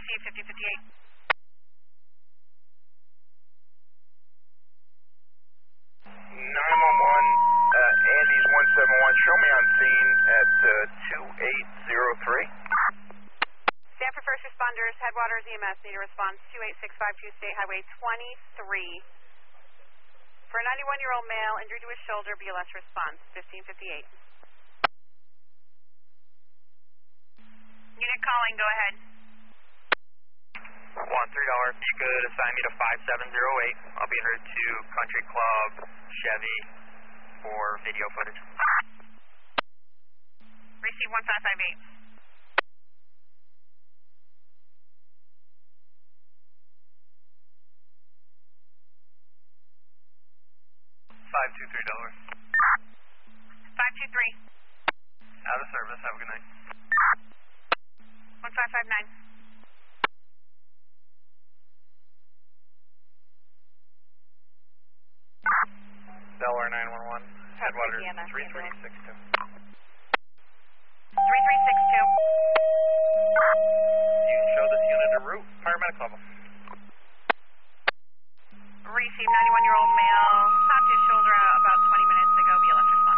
Receive 5058. 911, Andes 171, show me on scene at 2803. Stanford first responders, Headwaters EMS need a response 28652 State Highway 23. For a 91-year-old male injured to his shoulder, BLS response 1558. Unit calling, go ahead. 1-3, if you could assign me to 5708. I'll be en route to Country Club, Chevy for video footage. Receive 1558. $523. 523. Out of service. Have a good night. 1559. Delaware 911. Headwaters 3362. 3362. You can show this unit a route. Paramedic level. Receive 91-year-old male, popped his shoulder out about 20 minutes ago. BLS response.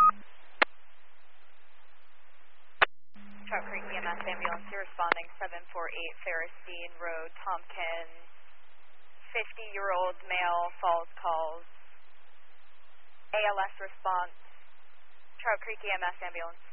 Trout Creek EMS ambulance, you're responding 748 Ferris Dean Road, Tompkins. 50-year-old male falls calls. ALS response. Trout Creek EMS ambulance.